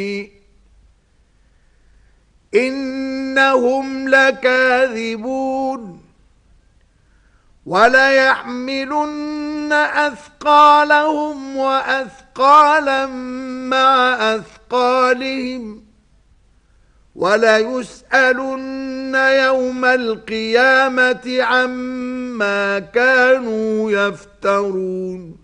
إنهم لكاذبون وليحملن أثقالهم وأثقالا مع أثقالهم وليسألن يوم القيامة عما كانوا يفترون